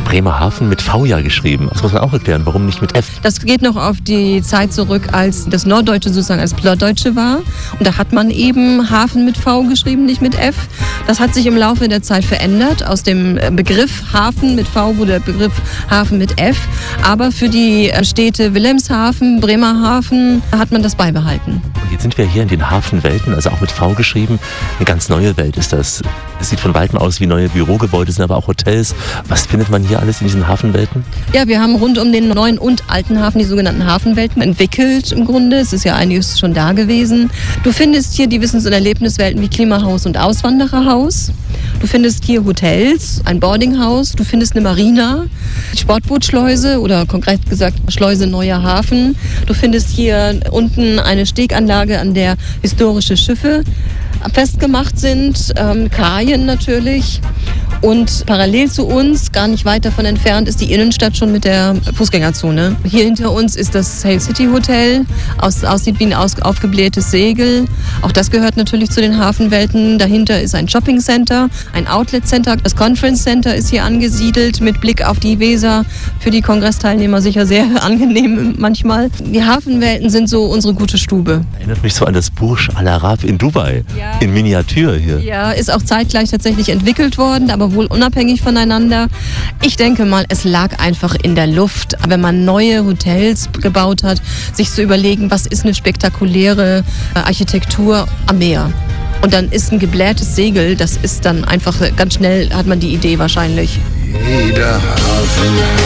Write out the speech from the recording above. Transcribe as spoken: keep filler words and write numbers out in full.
Bremerhaven mit V ja geschrieben. Das muss man auch erklären, warum nicht mit F? Das geht noch auf die Zeit zurück, als das Norddeutsche sozusagen als Plattdeutsche war. Und da hat man eben Hafen mit V geschrieben, nicht mit F. Das hat sich im Laufe der Zeit verändert. Aus dem Begriff Hafen mit V wurde der Begriff Hafen mit F. Aber für die Städte Wilhelmshaven, Bremerhaven hat man das beibehalten. Und jetzt sind wir hier in den Hafenwelten, also auch mit V geschrieben. Eine ganz neue Welt ist das. Es sieht von weitem aus wie neue Bürogebäude, sind aber auch Hotels. Was findet man hier alles in diesen Hafenwelten? Ja, wir haben rund um den neuen und alten Hafen die sogenannten Hafenwelten entwickelt im Grunde. Es ist ja einiges schon da gewesen. Du findest hier die Wissens- und Erlebniswelten wie Klimahaus und Auswandererhaus. Du findest hier Hotels, ein Boardinghaus, du findest eine Marina, die Sportbootschleuse oder konkret gesagt Schleuse Neuer Hafen. Du findest hier unten eine Steganlage, an der historische Schiffe festgemacht sind, ähm, Kajen natürlich. Und parallel zu uns, gar nicht weit davon entfernt, ist die Innenstadt schon mit der Fußgängerzone. Hier hinter uns ist das Sail City Hotel, aus, aussieht wie ein aus, aufgeblähtes Segel. Auch das gehört natürlich zu den Hafenwelten. Dahinter ist ein Shopping Center, ein Outlet Center. Das Conference Center ist hier angesiedelt mit Blick auf die Weser. Für die Kongressteilnehmer sicher sehr angenehm manchmal. Die Hafenwelten sind so unsere gute Stube. Erinnert mich so an das Burj Al Arab in Dubai, ja. In Miniatur hier. Ja, ist auch zeitgleich tatsächlich entwickelt worden, aber wohl unabhängig voneinander. Ich denke mal, es lag einfach in der Luft, wenn man neue Hotels gebaut hat, sich zu überlegen, was ist eine spektakuläre Architektur am Meer. Und dann ist ein geblähtes Segel, das ist dann einfach ganz schnell, hat man die Idee wahrscheinlich. Jeder Hafen